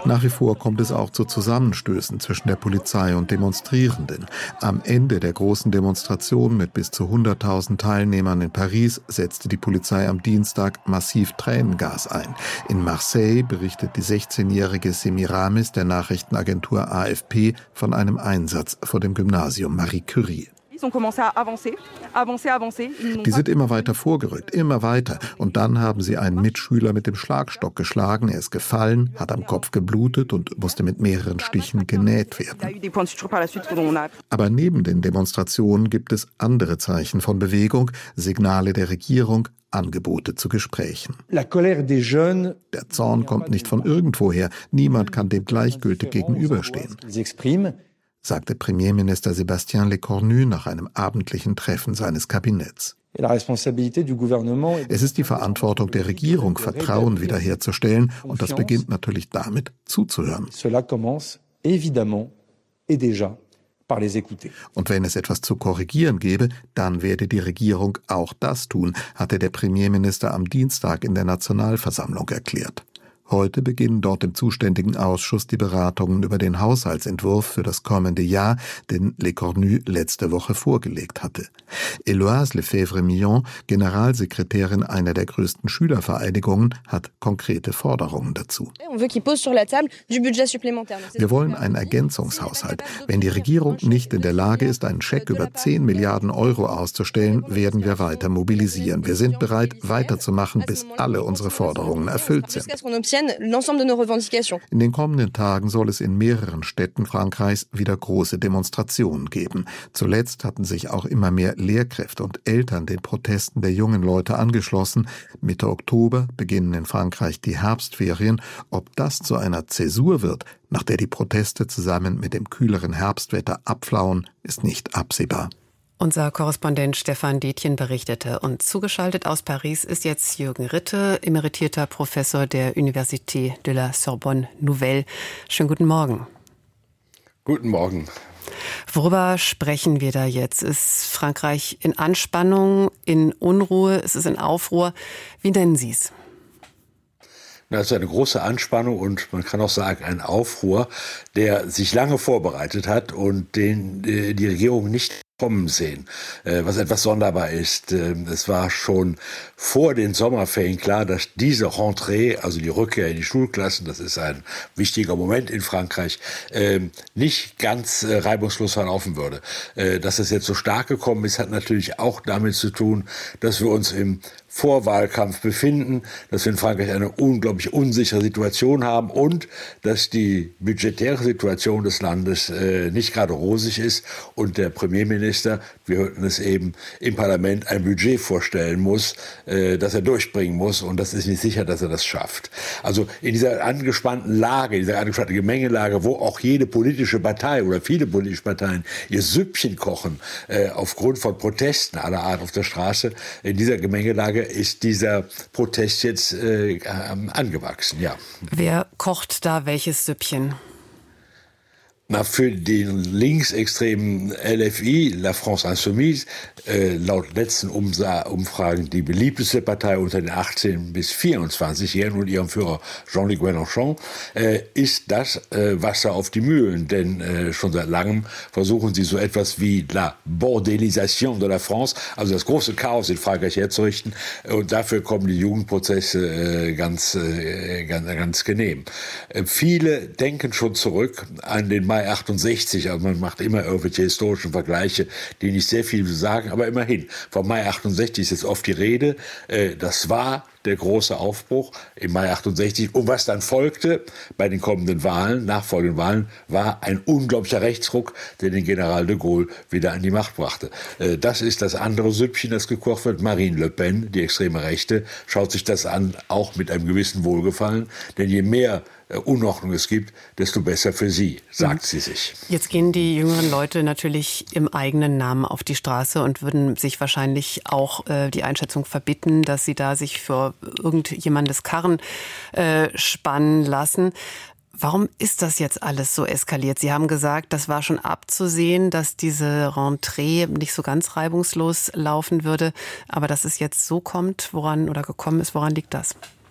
Nach wie vor kommt es auch zu Zusammenstößen zwischen der Polizei und Demonstrierenden. Am Ende der großen Demonstration mit bis zu 100.000 Teilnehmern in Paris setzte die Polizei am Dienstag massiv Tränengas ein. In Marseille berichtet die 16-jährige Semiramis der Nachrichtenagentur AFP von einem Einsatz vor dem Gymnasium Marie Curie. Die sind immer weiter vorgerückt, immer weiter. Und dann haben sie einen Mitschüler mit dem Schlagstock geschlagen. Er ist gefallen, hat am Kopf geblutet und musste mit mehreren Stichen genäht werden. Aber neben den Demonstrationen gibt es andere Zeichen von Bewegung, Signale der Regierung, Angebote zu Gesprächen. Der Zorn kommt nicht von irgendwoher. Niemand kann dem gleichgültig gegenüberstehen, sagte Premierminister Sébastien Lecornu nach einem abendlichen Treffen seines Kabinetts. Es ist die Verantwortung der Regierung, Vertrauen wiederherzustellen, und das beginnt natürlich damit, zuzuhören. Und wenn es etwas zu korrigieren gäbe, dann werde die Regierung auch das tun, hatte der Premierminister am Dienstag in der Nationalversammlung erklärt. Heute beginnen dort im zuständigen Ausschuss die Beratungen über den Haushaltsentwurf für das kommende Jahr, den Lecornu letzte Woche vorgelegt hatte. Eloise Lefebvre-Millon, Generalsekretärin einer der größten Schülervereinigungen, hat konkrete Forderungen dazu. Wir wollen einen Ergänzungshaushalt. Wenn die Regierung nicht in der Lage ist, einen Scheck über 10 Milliarden Euro auszustellen, werden wir weiter mobilisieren. Wir sind bereit, weiterzumachen, bis alle unsere Forderungen erfüllt sind. In den kommenden Tagen soll es in mehreren Städten Frankreichs wieder große Demonstrationen geben. Zuletzt hatten sich auch immer mehr Lehrkräfte und Eltern den Protesten der jungen Leute angeschlossen. Mitte Oktober beginnen in Frankreich die Herbstferien. Ob das zu einer Zäsur wird, nach der die Proteste zusammen mit dem kühleren Herbstwetter abflauen, ist nicht absehbar. Unser Korrespondent Stefan Detjen berichtete. Und zugeschaltet aus Paris ist jetzt Jürgen Ritte, emeritierter Professor der Université de la Sorbonne Nouvelle. Schönen guten Morgen. Guten Morgen. Worüber sprechen wir da jetzt? Ist Frankreich in Anspannung, in Unruhe, ist es in Aufruhr? Wie nennen Sie es? Das ist eine große Anspannung und man kann auch sagen ein Aufruhr, der sich lange vorbereitet hat und den die Regierung nicht kommen sehen, was etwas sonderbar ist. Es war schon vor den Sommerferien klar, dass diese Rentrée, also die Rückkehr in die Schulklassen, das ist ein wichtiger Moment in Frankreich, nicht ganz reibungslos verlaufen würde. Dass es jetzt so stark gekommen ist, hat natürlich auch damit zu tun, dass wir uns im Vorwahlkampf befinden, dass wir in Frankreich eine unglaublich unsichere Situation haben und dass die budgetäre Situation des Landes nicht gerade rosig ist und der Premierminister, wir hörten es eben, im Parlament ein Budget vorstellen muss, das er durchbringen muss, und das ist nicht sicher, dass er das schafft. Also in dieser angespannten Lage, dieser angespannten Gemengelage, wo auch jede politische Partei oder viele politische Parteien ihr Süppchen kochen, aufgrund von Protesten aller Art auf der Straße, in dieser Gemengelage ist dieser Protest jetzt angewachsen, ja. Wer kocht da welches Süppchen? Für den linksextremen LFI, La France Insoumise, laut letzten Umfragen die beliebteste Partei unter den 18- bis 24-Jährigen und ihrem Führer Jean-Luc Mélenchon, ist das Wasser auf die Mühlen. Denn schon seit langem versuchen sie so etwas wie la Bordelisation de la France, also das große Chaos in Frankreich herzurichten. Und dafür kommen die Jugendprozesse ganz genehm. Viele denken schon zurück an den Mai 68, also man macht immer irgendwelche historischen Vergleiche, die nicht sehr viel sagen, aber immerhin, vom Mai 68 ist jetzt oft die Rede, das war der große Aufbruch im Mai 68. Und was dann folgte bei den kommenden Wahlen, nachfolgenden Wahlen, war ein unglaublicher Rechtsruck, der den General de Gaulle wieder an die Macht brachte. Das ist das andere Süppchen, das gekocht wird. Marine Le Pen, die extreme Rechte, schaut sich das an, auch mit einem gewissen Wohlgefallen. Denn je mehr Unordnung es gibt, desto besser für sie, sagt sie sich. Jetzt gehen die jüngeren Leute natürlich im eigenen Namen auf die Straße und würden sich wahrscheinlich auch die Einschätzung verbitten, dass sie da sich für irgendjemandes Karren spannen lassen. Warum ist das jetzt alles so eskaliert? Sie haben gesagt, das war schon abzusehen, dass diese Rentrée nicht so ganz reibungslos laufen würde. Aber dass es jetzt so kommt, gekommen ist, woran liegt das?